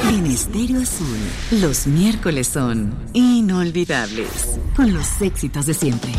En Estéreo Azul, los miércoles son inolvidables, con los éxitos de siempre.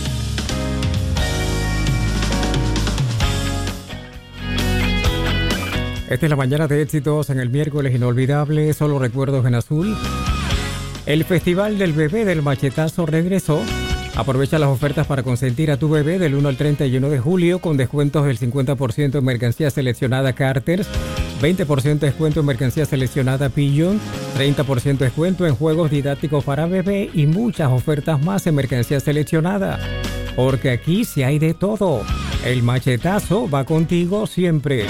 Esta es la mañana de éxitos en el miércoles inolvidable, solo recuerdos en azul. El Festival del Bebé del Machetazo regresó. Aprovecha las ofertas para consentir a tu bebé del 1 al 31 de julio con descuentos del 50% en mercancía seleccionada Carters, 20% descuento en mercancía seleccionada Pigeon, 30% descuento en juegos didácticos para bebé y muchas ofertas más en mercancía seleccionada. Porque aquí sí hay de todo. El Machetazo va contigo siempre.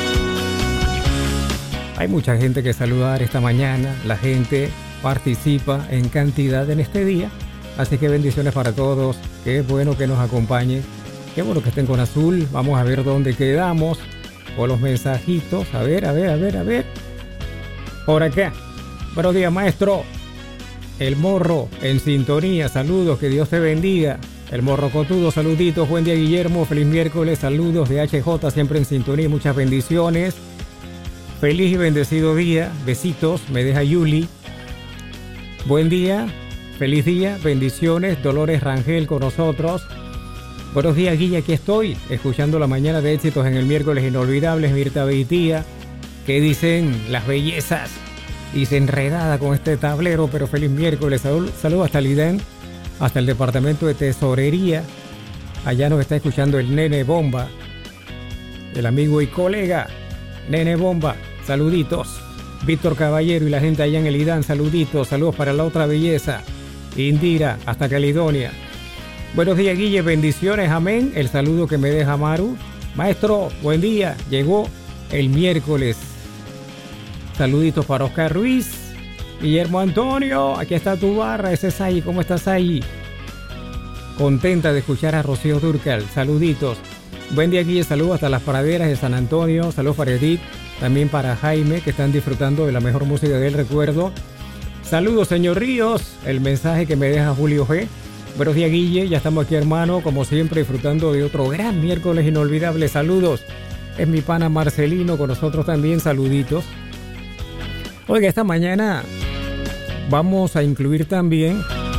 Hay mucha gente que saludar esta mañana. La gente participa en cantidad en este día. Así que bendiciones para todos. Qué bueno que nos acompañen. Qué bueno que estén con azul. Vamos a ver dónde quedamos. Con los mensajitos. A ver. Por acá. Buenos días, maestro. El Morro en sintonía. Saludos. Que Dios te bendiga. El Morro Cotudo. Saluditos. Buen día, Guillermo. Feliz miércoles. Saludos de HJ. Siempre en sintonía. Muchas bendiciones. Feliz y bendecido día. Besitos. Me deja Yuli. Buen día. Feliz día, bendiciones, Dolores Rangel con nosotros. Buenos días, Guilla, aquí estoy, escuchando la mañana de éxitos en el miércoles inolvidables. Mirta Beitía, ¿qué dicen las bellezas? Dice enredada con este tablero, pero feliz miércoles. Saludos hasta Lidén, hasta el departamento de tesorería. Allá nos está escuchando el Nene Bomba, el amigo y colega Nene Bomba. Saluditos. Víctor Caballero y la gente allá en el IDAN, saluditos. Saludos para la otra belleza. Indira, hasta Caledonia. Buenos días, Guille, bendiciones, amén. El saludo que me deja Maru. Maestro, buen día. Llegó el miércoles. Saluditos para Oscar Ruiz. Guillermo Antonio, aquí está tu barra. Ese es ahí, ¿cómo estás ahí? Contenta de escuchar a Rocío Durcal. Saluditos. Buen día, Guille. Saludos hasta las praderas de San Antonio. Saludos para Edith. También para Jaime, que están disfrutando de la mejor música del recuerdo. Saludos, señor Ríos. El mensaje que me deja Julio G. Buenos días, Guille. Ya estamos aquí, hermano, como siempre, disfrutando de otro gran miércoles inolvidable. Saludos. Es mi pana Marcelino con nosotros también. Saluditos. Oiga, esta mañana vamos a incluir también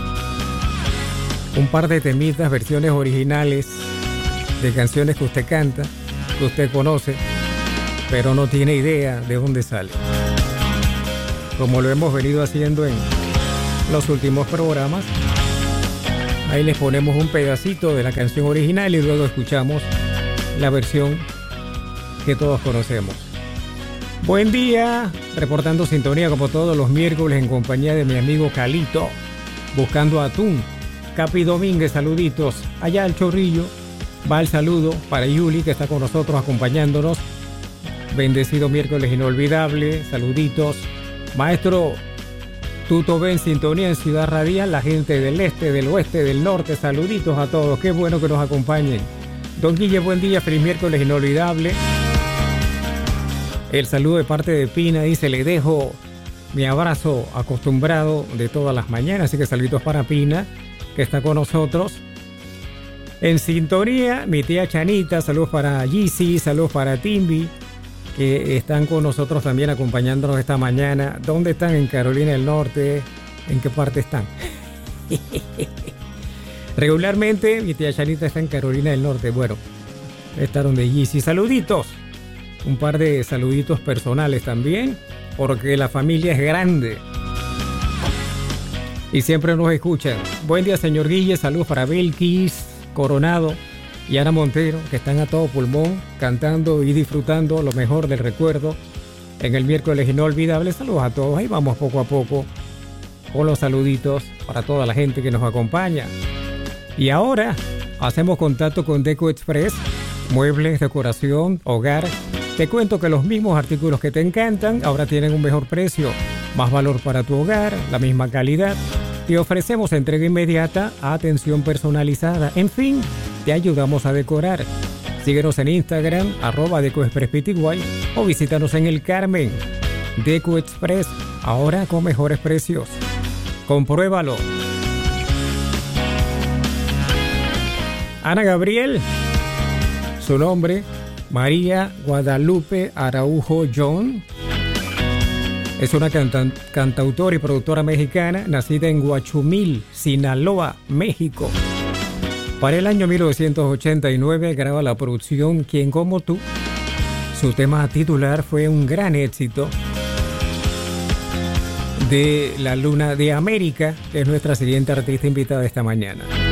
un par de temitas, versiones originales de canciones que usted canta, que usted conoce, pero no tiene idea de dónde sale. Como lo hemos venido haciendo en los últimos programas, ahí les ponemos un pedacito de la canción original y luego escuchamos la versión que todos conocemos. Buen día, reportando sintonía como todos los miércoles en compañía de mi amigo Calito, buscando atún. Capi Domínguez, saluditos. Allá al Chorrillo va el saludo para Yuli, que está con nosotros acompañándonos. Bendecido miércoles inolvidable, saluditos. Maestro Tuto Ben, sintonía en Ciudad Radial, la gente del este, del oeste, del norte, saluditos a todos, qué bueno que nos acompañen. Don Guille, buen día, feliz miércoles inolvidable. El saludo de parte de Pina, dice, le dejo mi abrazo acostumbrado de todas las mañanas, así que saluditos para Pina, que está con nosotros. En sintonía, mi tía Chanita, saludos para Gizzy, saludos para Timbi, que están con nosotros también acompañándonos esta mañana. ¿Dónde están? En Carolina del Norte. ¿En qué parte están? Regularmente mi tía Chanita está en Carolina del Norte. Bueno, está donde Gizzy. Saluditos. Un par de saluditos personales también, porque la familia es grande y siempre nos escuchan. Buen día, señor Guille. Saludos para Belkis Coronado y Ana Montero, que están a todo pulmón cantando y disfrutando lo mejor del recuerdo en el miércoles inolvidable. Saludos a todos. Ahí vamos poco a poco con los saluditos para toda la gente que nos acompaña. Y ahora hacemos contacto con Deco Express, muebles, decoración, hogar. Te cuento que los mismos artículos que te encantan ahora tienen un mejor precio, más valor para tu hogar, la misma calidad. Te ofrecemos entrega inmediata, atención personalizada. En fin, te ayudamos a decorar. Síguenos en Instagram, @DecoExpressPty, o visítanos en El Carmen. Deco Express, ahora con mejores precios. Compruébalo. Ana Gabriel, su nombre, María Guadalupe Araujo John. Es una cantautora y productora mexicana nacida en Huachumil, Sinaloa, México. Para el año 1989 graba la producción ¿Quién como tú? Su tema titular fue un gran éxito. De la Luna de América, que es nuestra siguiente artista invitada esta mañana.